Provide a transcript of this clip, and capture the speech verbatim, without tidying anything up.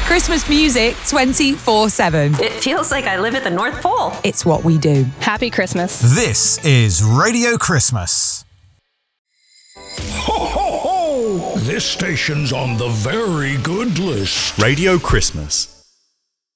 Christmas music twenty-four seven. It feels like I live at the North Pole. It's what we do. Happy Christmas. This is Radio Christmas. Ho, ho, ho! This station's on the very good list. Radio Christmas.